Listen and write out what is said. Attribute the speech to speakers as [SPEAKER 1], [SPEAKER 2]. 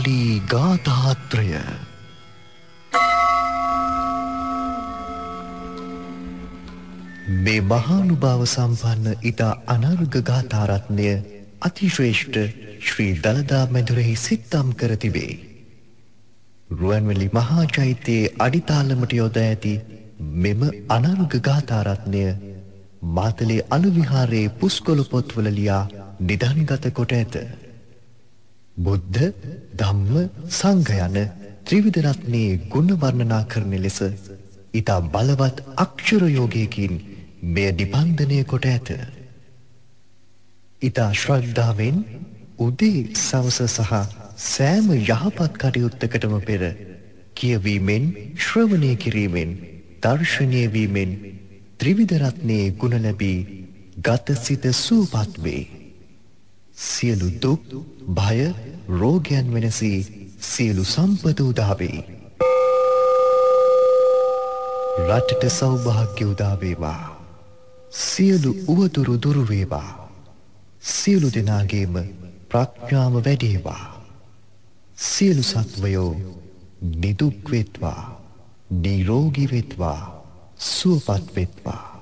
[SPEAKER 1] පාලි ගාථාත්‍රය මේ මහානුභාව සම්පන්න ඉතා අනර්ඝ ගාථාරත්නය අතිශ්‍රේෂ්ඨ ශ්‍රී දළදා මැදුරෙහි සිත්තම් කර තිබේ. රුවන්වැලි මහා චෛත්‍යයේ අඩිතාලමට යොදා ඇති මෙම අනර්ඝ ගාථාරත්නය මාතලේ අනුවිහාරයේ පුස්කොළ පොත්වල ලියා නිධන්ගත කොට ඇත. බුද්ධ, ධම්ම, සංඝ යන ත්‍රිවිධ රත්නයේ ගුණ වර්ණනා කරන ලෙස ඉතා බලවත් අක්ෂර යෝගයකින් මෙය නිබන්ධනය කොට ඇත. ඉතා ශ්‍රද්ධාවෙන් උදේ සවස සහ සෑම යහපත් කටයුත්තකටම පෙර කියවීමෙන් ශ්‍රවණය කිරීමෙන් දර්ශනය වීමෙන් ත්‍රිවිධ රත්නයේ ගුණ ලැබී ගත සිත සූපත් වේ. සියලු දුක් භය රෝගයන් වෙනසී සියලු සම්පත උදා වේ. රටට සෞභාග්‍ය උදා වේවා. සියලු උවදුරු දුරු වේවා. සියලු දෙනාගේම ප්‍රඥාව වැඩේවා. සියලු සත්වයෝ නිදුක් වෙත්වා, නිරෝගී වෙත්වා, සුවපත් වෙත්වා.